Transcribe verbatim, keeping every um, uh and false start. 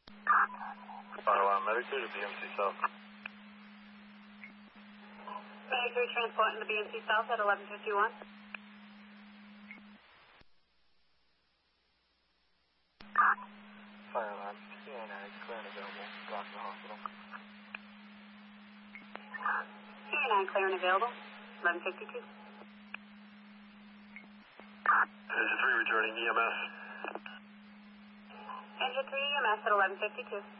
Fire alarm, medic three to B M C South. Medic three transport in the B M C South at eleven fifty-one. Fire alarm, C A nine, clear and available. Block the hospital. C A nine clear and available. eleven fifty-two. Engine three returning E M S. Engine three E M S at eleven fifty-two.